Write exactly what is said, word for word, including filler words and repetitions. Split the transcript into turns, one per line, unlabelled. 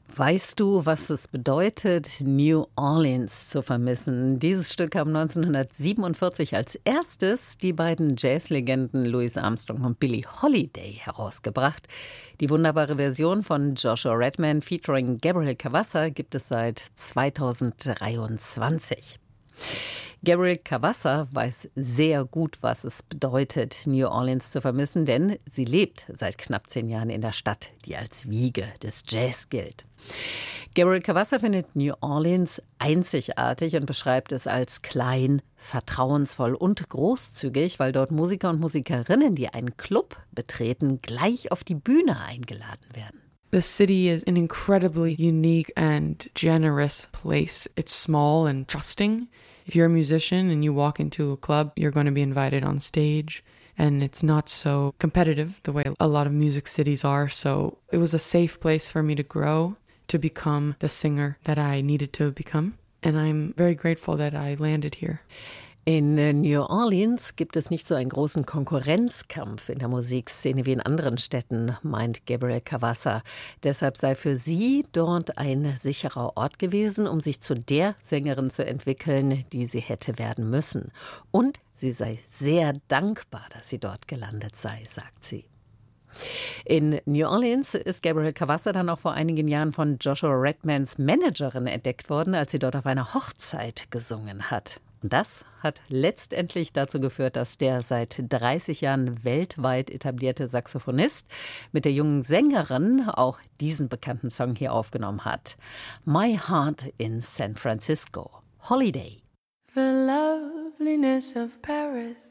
Weißt du, was es bedeutet, New Orleans zu vermissen? Dieses Stück haben neunzehnhundertsiebenundvierzig als erstes die beiden Jazzlegenden Louis Armstrong und Billie Holiday herausgebracht. Die wunderbare Version von Joshua Redman featuring Gabriel Cavazza gibt es seit zweitausenddreiundzwanzig. Gabriel Cavazza weiß sehr gut, was es bedeutet, New Orleans zu vermissen, denn sie lebt seit knapp zehn Jahren in der Stadt, die als Wiege des Jazz gilt. Gabriel Cavazza findet New Orleans einzigartig und beschreibt es als klein, vertrauensvoll und großzügig, weil dort Musiker und Musikerinnen, die einen Club betreten, gleich auf die Bühne eingeladen werden.
The city is an incredibly unique and generous place. It's small and trusting. If you're a musician and you walk into a club, you're going to be invited on stage. And it's not so competitive the way a lot of music cities are. So it was a safe place for me to grow, to become the singer that I needed to become. And I'm very grateful that I landed here.
In New Orleans gibt es nicht so einen großen Konkurrenzkampf in der Musikszene wie in anderen Städten, meint Gabriel Cavazza. Deshalb sei für sie dort ein sicherer Ort gewesen, um sich zu der Sängerin zu entwickeln, die sie hätte werden müssen. Und sie sei sehr dankbar, dass sie dort gelandet sei, sagt sie. In New Orleans ist Gabriel Cavazza dann auch vor einigen Jahren von Joshua Redmans Managerin entdeckt worden, als sie dort auf einer Hochzeit gesungen hat. Und das hat letztendlich dazu geführt, dass der seit dreißig Jahren weltweit etablierte Saxophonist mit der jungen Sängerin auch diesen bekannten Song hier aufgenommen hat. My Heart in San Francisco. Holiday.
The loveliness of Paris